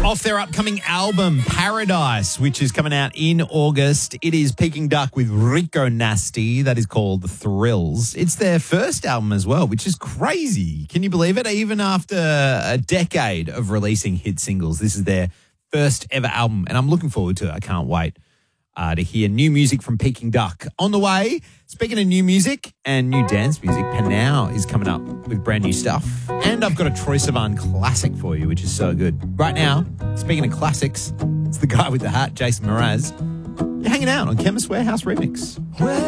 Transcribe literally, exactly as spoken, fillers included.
off their upcoming album, Paradise, which is coming out in August. It is Peking Duck with Rico Nasty. That is called Thrills. It's their first album as well, which is crazy. Can you believe it? Even after a decade of releasing hit singles, this is their first ever album, and I'm looking forward to it. I can't wait uh, to hear new music from Peking Duck. On the way, speaking of new music and new dance music, Panau is coming up with brand new stuff. And I've got a Troye Sivan classic for you, which is so good. Right now, speaking of classics, it's the guy with the hat, Jason Mraz. You're hanging out on Chemist Warehouse Remix. Well,